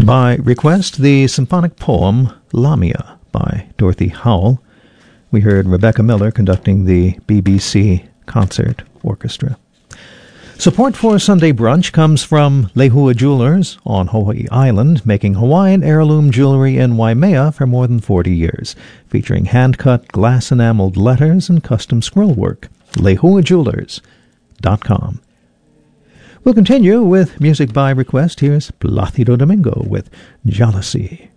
By request, the symphonic poem Lamia by Dorothy Howell. We heard Rebecca Miller conducting the BBC Concert Orchestra. Support for Sunday Brunch comes from Lehua Jewelers on Hawaii Island, making Hawaiian heirloom jewelry in Waimea for more than 40 years, featuring hand-cut glass-enameled letters and custom scroll work. LehuaJewelers.com. We'll continue with music by request. Here's Placido Domingo with Jealousy.